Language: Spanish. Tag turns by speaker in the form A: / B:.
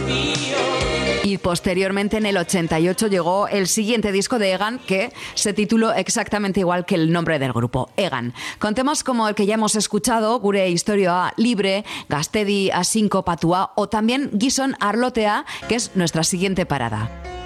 A: Y posteriormente, en el 88, llegó el siguiente disco de Egan, que se tituló exactamente igual que el nombre del grupo, Egan. Con temas como el que ya hemos escuchado, Gure Historia Libre, Gaztedi Asinko Patua, o también Gizon Arlotea, que es nuestra siguiente parada.